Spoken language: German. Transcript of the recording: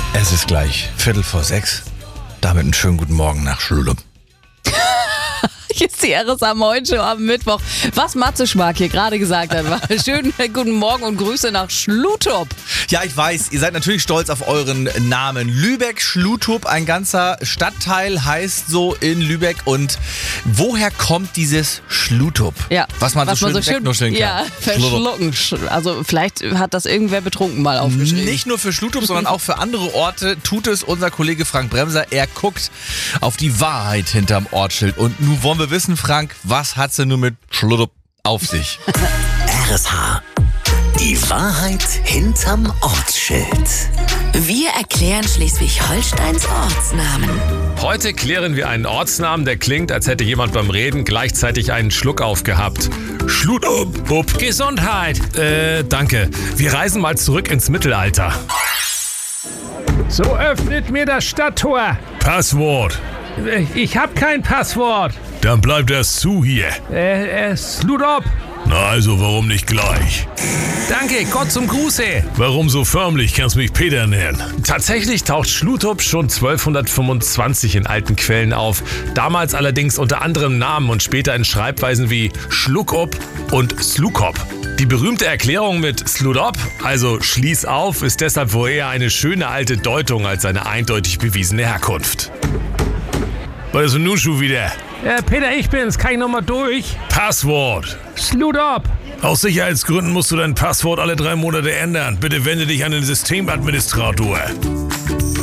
Es ist gleich 5:45. Damit einen schönen guten Morgen nach Schlulup. Hier ist die RSA heute am Mittwoch. Was Matze Schmark hier gerade gesagt hat, war schönen guten Morgen und Grüße nach Schlutup. Ja, ich weiß, ihr seid natürlich stolz auf euren Namen. Lübeck-Schlutup, ein ganzer Stadtteil heißt so in Lübeck. Und woher kommt dieses Schlutup? Ja, was man so wegnuscheln kann. Ja, verschlucken. Also vielleicht hat das irgendwer betrunken mal aufgeschrieben. Nicht nur für Schlutup, sondern auch für andere Orte tut es unser Kollege Frank Bremser. Er guckt auf die Wahrheit hinterm Ortsschild. Und nun wollen wir wissen, Frank, was hat's denn nun mit Schlutup auf sich? RSH. Die Wahrheit hinterm Ortsschild. Wir erklären Schleswig-Holsteins Ortsnamen. Heute klären wir einen Ortsnamen, der klingt, als hätte jemand beim Reden gleichzeitig einen Schluck aufgehabt. Schlutup. Gesundheit. Danke. Wir reisen mal zurück ins Mittelalter. So öffnet mir das Stadttor. Passwort. Ich hab kein Passwort. Dann bleibt erst zu hier. Sludop. Na also, warum nicht gleich? Danke, Gott zum Gruße. Warum so förmlich? Kannst mich Peter nennen. Tatsächlich taucht Schlutup schon 1225 in alten Quellen auf. Damals allerdings unter anderem Namen und später in Schreibweisen wie Schluckup und Slukop. Die berühmte Erklärung mit Sludop, also schließ auf, ist deshalb wohl eher eine schöne alte Deutung als eine eindeutig bewiesene Herkunft. Was ist denn nun schon wieder? Peter, ich bin's. Kann ich nochmal durch? Passwort. Sludop. Aus Sicherheitsgründen musst du dein Passwort alle 3 Monate ändern. Bitte wende dich an den Systemadministrator.